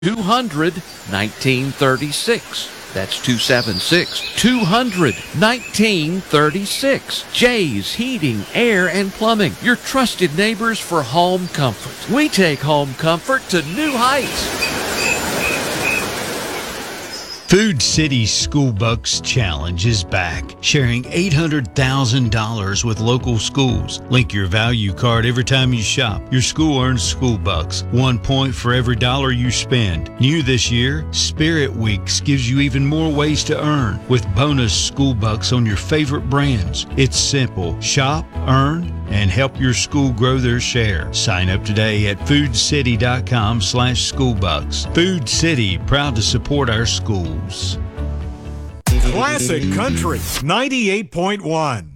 200-1936. That's 276-200-1936. Jay's Heating, Air, and Plumbing. Your trusted neighbors for home comfort. We take home comfort to new heights. Food City School Bucks Challenge is back, sharing $800,000 with local schools. Link your value card every time you shop. Your school earns school bucks, 1 point for every dollar you spend. New this year, Spirit Weeks gives you even more ways to earn with bonus school bucks on your favorite brands. It's simple. Shop, earn, and help your school grow their share. Sign up today at foodcity.com/schoolbucks. Food City, proud to support our schools. Classic Country 98.1.